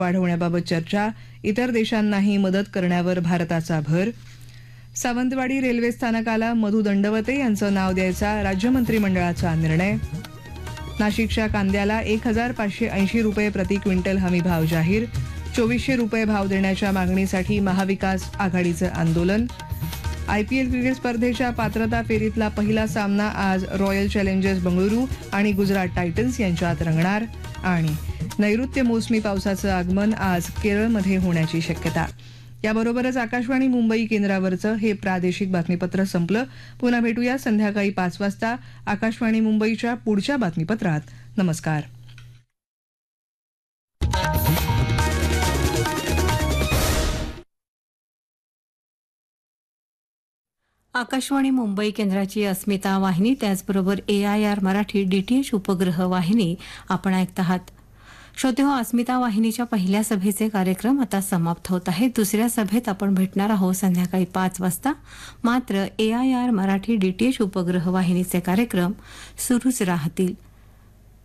वाढवण्याबाबत चर्चा, इतर देशांनाही मदत करण्यावर भारताचा भर. सावंतवाडी रेल्वे स्थानकाला मधु दंडवते यांचं नाव द्यायचा राज्य मंत्रिमंडळाचा निर्णय. नाशिकच्या कांद्याला 1580 रुपये प्रति क्विंटल हमीभाव जाहीर. 2400 रुपये भाव देण्याच्या मागणीसाठी महाविकास आघाडीचं आंदोलन. आयपीएल क्रिकेट स्पर्धेच्या पात्रता फेरीतला पहिला सामना आज रॉयल चॅलेंजर्स बंगळुरू आणि गुजरात टायटन्स यांच्यात रंगणार. आणि नैऋत्य मोसमी पावसाचं आगमन आज केरळमध्ये होण्याची शक्यता. याबरोबरच आकाशवाणी मुंबई केंद्रावरचं हे प्रादेशिक बातमीपत्र संपलं. पुन्हा भेटूया संध्याकाळी 5 वाजता आकाशवाणी मुंबईच्या पुढच्या बातमीपत्रात. नमस्कार. आकाशवाणी मुंबई केंद्राची अस्मिता वाहिनी, त्याचबरोबर AIR मराठी DTH उपग्रह वाहिनी आपण ऐकत आहात. श्रोतेहो, अस्मिता वाहिनीच्या पहिल्या सभेचे कार्यक्रम आता समाप्त होत आहेत. दुसऱ्या सभेत आपण भेटणार आहोत संध्याकाळी 5 वाजता. मात्र AIR मराठी DTH उपग्रह वाहिनीचे कार्यक्रम सुरूच राहतील.